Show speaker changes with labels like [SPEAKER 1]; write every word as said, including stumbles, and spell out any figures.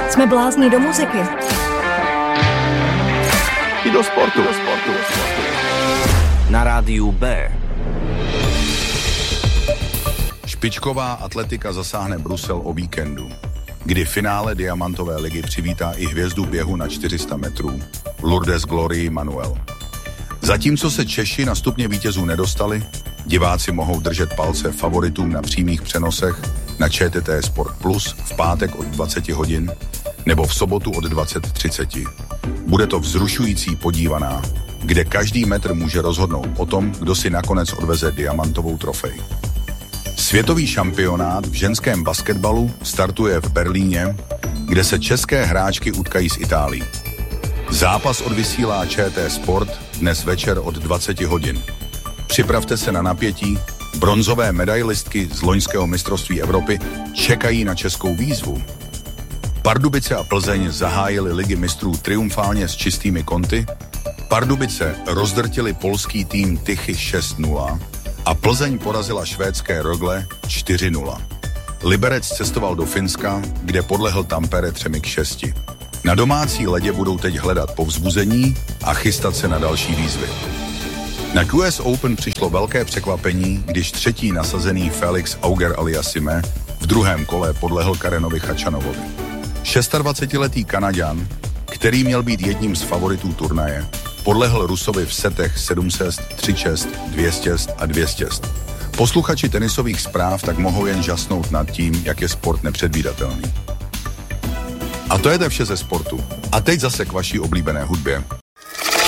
[SPEAKER 1] Jsme blázni do muziky.
[SPEAKER 2] I do sportu. Do sportu.
[SPEAKER 3] Na rádiu B.
[SPEAKER 2] Špičková atletika zasáhne Brusel o víkendu, kdy finále Diamantové ligy přivítá i hvězdu běhu na čtyři sta metrů, Lourdes Glorii Manuel. Zatímco se Češi na stupně vítězů nedostali, diváci mohou držet palce favoritům na přímých přenosech na Č T T Sport Plus v pátek od dvacet hodin nebo v sobotu od dvacet třicet. Bude to vzrušující podívaná, kde každý metr může rozhodnout o tom, kdo si nakonec odveze diamantovou trofej. Světový šampionát v ženském basketbalu startuje v Berlíně, kde se české hráčky utkají s Itálií. Zápas odvysílá Č T Sport dnes večer od dvacet hodin. Připravte se na napětí, bronzové medailistky z loňského mistrovství Evropy čekají na českou výzvu. Pardubice a Plzeň zahájili ligy mistrů triumfálně s čistými konty, Pardubice rozdrtili polský tým Tychy šest nula a Plzeň porazila švédské Rögle čtyři nula. Liberec cestoval do Finska, kde podlehl Tampere třemi k šesti. Na domácí ledě budou teď hledat povzbuzení a chystat se na další výzvy. Na Q S Open přišlo velké překvapení, když třetí nasazený Felix Auger-Aliassime v druhém kole podlehl Karenovi Khachanovovi. dvacetšestiletý Kanaďan, který měl být jedním z favoritů turnaje, podlehl Rusovi v setech sedm šest, tři šest, dvě šest a dvě šest. Posluchači tenisových zpráv tak mohou jen žasnout nad tím, jak je sport nepředvídatelný. A to je to vše ze sportu. A teď zase k vaší oblíbené hudbě.